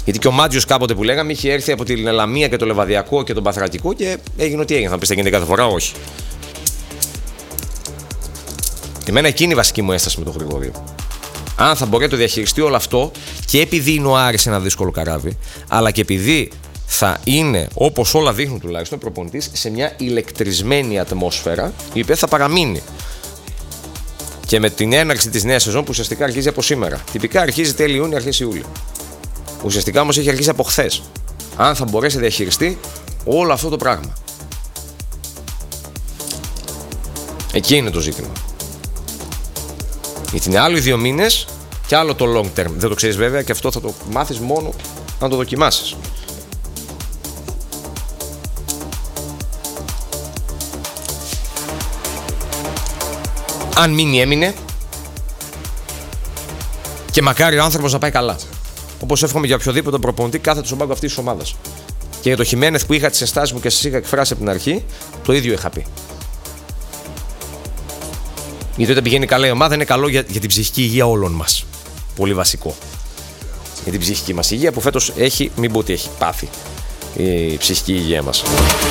Γιατί και ο Μάτζιος κάποτε που λέγαμε είχε έρθει από την Ελαμία και το Λεβαδιακό και τον Παθρακικό και έγινε ό,τι έγινε. Θα πεις θα γίνεται κάθε φορά, όχι. Εμένα εκείνη η βασική μου ένσταση με τον Γρηγόριο. Αν θα μπορεί να το διαχειριστεί όλο αυτό και επειδή είναι ο Άρης ένα δύσκολο καράβι, αλλά και επειδή θα είναι, όπως όλα δείχνουν τουλάχιστον, προπονητής σε μια ηλεκτρισμένη ατμόσφαιρα, η οποία θα παραμείνει. Και με την έναρξη της νέας σεζόν που ουσιαστικά αρχίζει από σήμερα. Τυπικά αρχίζει τέλη Ιούνιο, αρχίζει Ιούλιο. Ουσιαστικά όμως έχει αρχίσει από χθες. Αν θα μπορέσει να διαχειριστεί όλο αυτό το πράγμα. Εκεί είναι το ζήτημα. Γιατί είναι άλλοι 2 μήνες και άλλο το long term. Δεν το ξέρεις βέβαια και αυτό θα το μάθεις μόνο αν το δοκιμάσεις. Αν μείνει έμεινε και μακάρι ο άνθρωπος να πάει καλά. Όπως εύχομαι για οποιοδήποτε προπονητή κάθεται στον πάγκο αυτής της ομάδας. Και για το Χιμένεθ που είχα τις ενστάσεις μου και σας είχα εκφράσει από την αρχή, το ίδιο είχα πει. Γιατί όταν πηγαίνει καλά η ομάδα είναι καλό για την ψυχική υγεία όλων μας. Πολύ βασικό. Για την ψυχική μας υγεία που φέτος έχει, μην πω ότι έχει πάθει η ψυχική υγεία μας.